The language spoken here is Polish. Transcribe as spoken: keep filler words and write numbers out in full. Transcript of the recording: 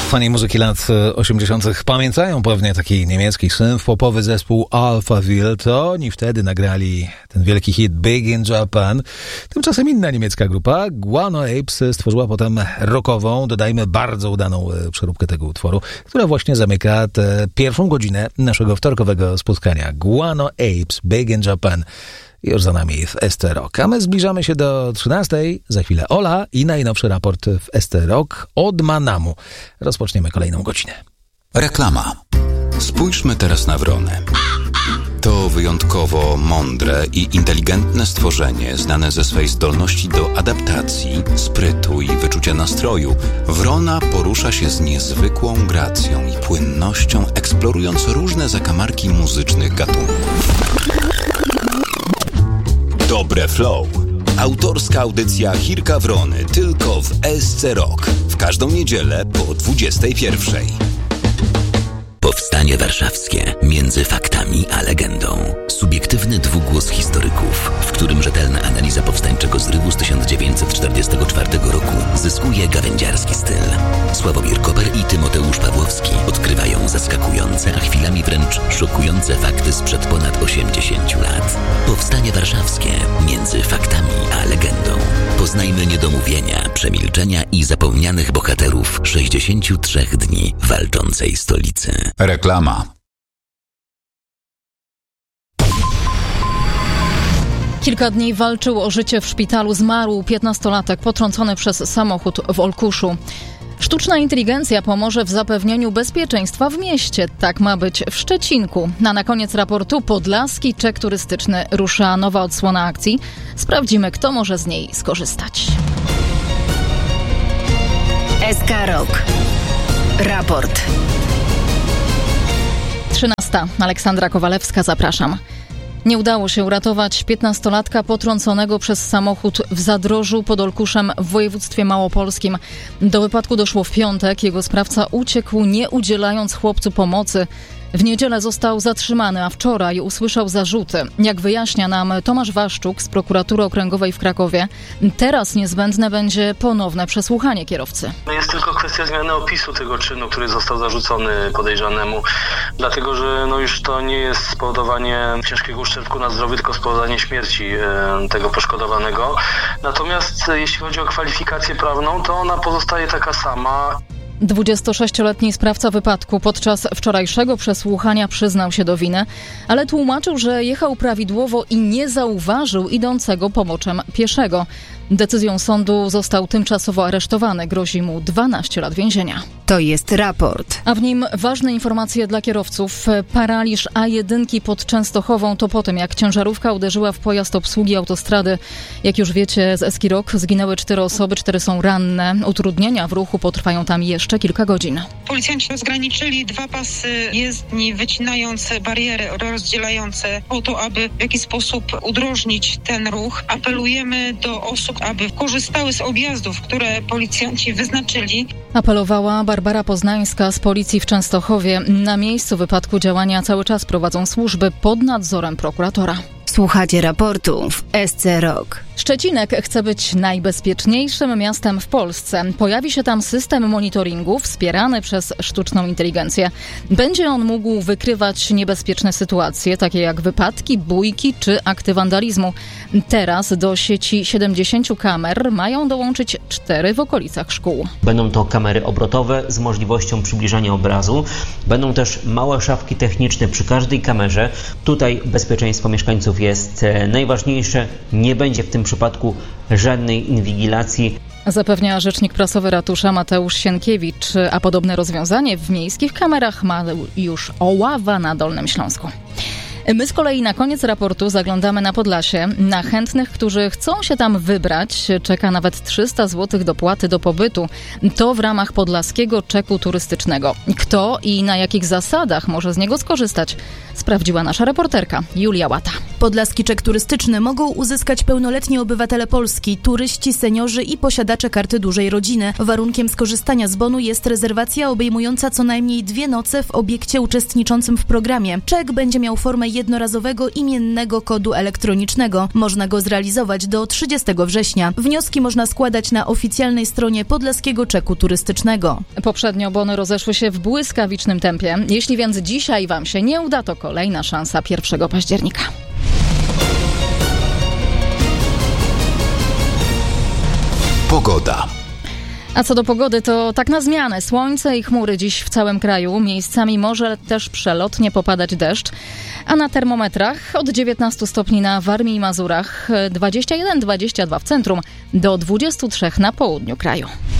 Fani muzyki lat osiemdziesiątych pamiętają pewnie taki niemiecki synth-popowy zespół Alphaville. To oni wtedy nagrali ten wielki hit Big in Japan. Tymczasem inna niemiecka grupa, Guano Apes, stworzyła potem rockową, dodajmy bardzo udaną przeróbkę tego utworu, która właśnie zamyka tę pierwszą godzinę naszego wtorkowego spotkania. Guano Apes, Big in Japan. Już za nami w S T Rock. A my zbliżamy się do trzynastej. Za chwilę Ola i najnowszy raport w S T Rock od Manamu. Rozpoczniemy kolejną godzinę. Reklama. Spójrzmy teraz na wronę. To wyjątkowo mądre i inteligentne stworzenie, znane ze swej zdolności do adaptacji, sprytu i wyczucia nastroju. Wrona porusza się z niezwykłą gracją i płynnością, eksplorując różne zakamarki muzycznych gatunków. Dobre Flow. Autorska audycja Hirka Wrony tylko w S C Rock. W każdą niedzielę po dwudziestej pierwszej. Powstanie Warszawskie. Między faktami a legendą. Subiektywny dwugłos historyków, w którym rzetelna analiza powstańczego zrywu z tysiąc dziewięćset czterdziestego czwartego roku zyskuje gawędziarski styl. Sławomir Koper i Tymoteusz Pawłowski odkrywają zaskakujące, a chwilami wręcz szokujące fakty sprzed ponad osiemdziesięciu lat. Powstanie Warszawskie. Między faktami a legendą. Poznajmy niedomówienia, przemilczenia i zapomnianych bohaterów sześćdziesięciu trzech dni walczącej stolicy. Reklama. Kilka dni walczył o życie w szpitalu. Zmarł piętnastolatek potrącony przez samochód w Olkuszu. Sztuczna inteligencja pomoże w zapewnieniu bezpieczeństwa w mieście. Tak ma być w Szczecinku. A na koniec raportu Podlaski czek turystyczny. Rusza nowa odsłona akcji. Sprawdzimy, kto może z niej skorzystać. S K Rock. Raport. trzynasta. Aleksandra Kowalewska, zapraszam. Nie udało się uratować piętnastolatka potrąconego przez samochód w Zadrożu pod Olkuszem w województwie małopolskim. Do wypadku doszło w piątek. Jego sprawca uciekł, nie udzielając chłopcu pomocy. W niedzielę został zatrzymany, a wczoraj usłyszał zarzuty. Jak wyjaśnia nam Tomasz Waszczuk z Prokuratury Okręgowej w Krakowie, teraz niezbędne będzie ponowne przesłuchanie kierowcy. Jest tylko kwestia zmiany opisu tego czynu, który został zarzucony podejrzanemu, dlatego że no już to nie jest spowodowanie ciężkiego uszczerbku na zdrowiu, tylko spowodowanie śmierci e, tego poszkodowanego. Natomiast e, jeśli chodzi o kwalifikację prawną, to ona pozostaje taka sama. dwudziestosześcioletni sprawca wypadku podczas wczorajszego przesłuchania przyznał się do winy, ale tłumaczył, że jechał prawidłowo i nie zauważył idącego poboczem pieszego. Decyzją sądu został tymczasowo aresztowany. Grozi mu dwanaście lat więzienia. To jest raport. A w nim ważne informacje dla kierowców. Paraliż A jeden pod Częstochową to po tym, jak ciężarówka uderzyła w pojazd obsługi autostrady. Jak już wiecie, z Eskirok zginęły cztery osoby, cztery są ranne. Utrudnienia w ruchu potrwają tam jeszcze kilka godzin. Policjanci rozgraniczyli dwa pasy jezdni, wycinając bariery rozdzielające po to, aby w jakiś sposób udrożnić ten ruch. Apelujemy do osób, aby korzystały z objazdów, które policjanci wyznaczyli. Apelowała Barbara Poznańska z policji w Częstochowie. Na miejscu wypadku działania cały czas prowadzą służby pod nadzorem prokuratora. Słuchacie raportu w S C Rock. Szczecinek chce być najbezpieczniejszym miastem w Polsce. Pojawi się tam system monitoringu wspierany przez sztuczną inteligencję. Będzie on mógł wykrywać niebezpieczne sytuacje, takie jak wypadki, bójki czy akty wandalizmu. Teraz do sieci siedemdziesięciu kamer mają dołączyć cztery w okolicach szkół. Będą to kamery obrotowe z możliwością przybliżania obrazu. Będą też małe szafki techniczne przy każdej kamerze. Tutaj bezpieczeństwo mieszkańców jest najważniejsze. Nie będzie w tym przypadku żadnej inwigilacji. Zapewnia rzecznik prasowy ratusza Mateusz Sienkiewicz, a podobne rozwiązanie w miejskich kamerach ma już Oława na Dolnym Śląsku. My z kolei na koniec raportu zaglądamy na Podlasie. Na chętnych, którzy chcą się tam wybrać, czeka nawet trzysta złotych dopłaty do pobytu. To w ramach podlaskiego czeku turystycznego. Kto i na jakich zasadach może z niego skorzystać, sprawdziła nasza reporterka Julia Łata. Podlaski czek turystyczny mogą uzyskać pełnoletni obywatele Polski, turyści, seniorzy i posiadacze karty dużej rodziny. Warunkiem skorzystania z bonu jest rezerwacja obejmująca co najmniej dwie noce w obiekcie uczestniczącym w programie. Czek będzie miał formę jednorazowego imiennego kodu elektronicznego. Można go zrealizować do trzydziestego września. Wnioski można składać na oficjalnej stronie Podlaskiego Czeku Turystycznego. Poprzednio bony rozeszły się w błyskawicznym tempie. Jeśli więc dzisiaj Wam się nie uda, to kolejna szansa pierwszego października. Pogoda. A co do pogody, to tak na zmianę. Słońce i chmury dziś w całym kraju. Miejscami może też przelotnie popadać deszcz. A na termometrach od dziewiętnastu stopni na Warmii i Mazurach, dwadzieścia jeden dwadzieścia dwa w centrum, do dwudziestu trzech na południu kraju.